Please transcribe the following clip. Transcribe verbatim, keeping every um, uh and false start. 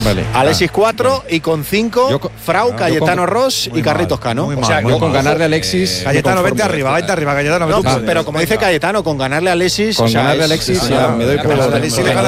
Vale. Alexis cuatro vale. y con cinco Yo, Frau, no, Cayetano con, Ross y Carlitos Cano. O sea, yo con ganarle a Alexis. Eh, Cayetano, vete arriba, vete arriba, Cayetano. No, pero como dice Cayetano, con ganarle a Alexis. Con o sea, ganarle a es, Alexis, sí, ya no, me doy por. Alexis le gana